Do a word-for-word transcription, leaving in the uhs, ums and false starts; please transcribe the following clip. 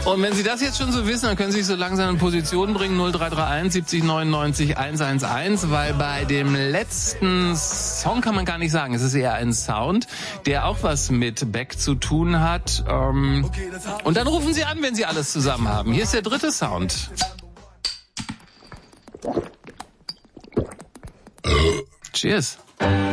Und wenn Sie das jetzt schon so wissen, dann können Sie sich so langsam in Position bringen, null drei drei eins siebzig neunundneunzig hundertelf, weil bei dem letzten Song kann man gar nicht sagen, es ist eher ein Sound, der auch was mit Beck zu tun hat. Ähm, und dann rufen Sie an, wenn Sie alles zusammen haben. Hier ist der dritte Sound. Cheers.